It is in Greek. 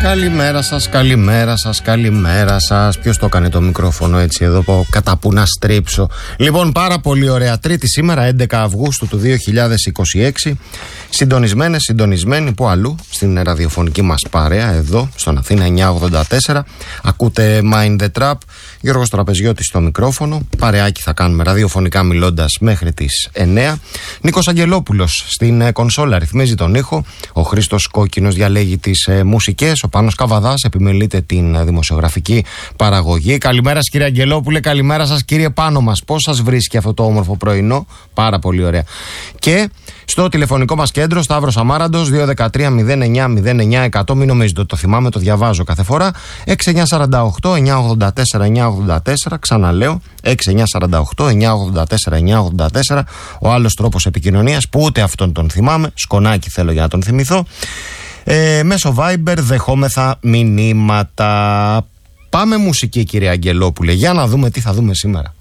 Καλημέρα σας, καλημέρα σας, καλημέρα σας. Ποιος το έκανε το μικρόφωνο έτσι εδώ κατά που να στρίψω. Λοιπόν, πάρα πολύ ωραία. Τρίτη σήμερα, 11 Αυγούστου του 2026. Συντονισμένοι που αλλού στην ραδιοφωνική μας παρέα εδώ στον Αθήνα 984. Ακούτε Mind the Trap. Γιώργος Τραπεζιώτης στο μικρόφωνο. Παρεάκι θα κάνουμε ραδιοφωνικά μιλώντας μέχρι τις 9. Νίκος Αγγελόπουλος στην κονσόλα ρυθμίζει τον ήχο. Ο Χρήστος Κόκκινος διαλέγει τις μουσικές. Ο Πάνος Καβαδάς επιμελείται την δημοσιογραφική παραγωγή. Καλημέρα σας, κύριε Αγγελόπουλε, καλημέρα σας, κύριε Πάνο μας. Πώς σας βρίσκει αυτό το όμορφο πρωινό? Πάρα πολύ ωραία. Και στο τηλεφωνικό μας κέντρο, Σταύρος Αμάραντος, 213-09-09-100. Μην νομίζετε ότι το θυμάμαι, το διαβάζω κάθε φορά. 6948-984-984. Ξαναλέω, 6948-984-984. Ο άλλος τρόπος επικοινωνίας, που ούτε αυτόν τον θυμάμαι, σκονάκι θέλω για να τον θυμηθώ. Μέσω Viber δεχόμεθα μηνύματα. Πάμε μουσική, κύριε Αγγελόπουλε, για να δούμε τι θα δούμε σήμερα.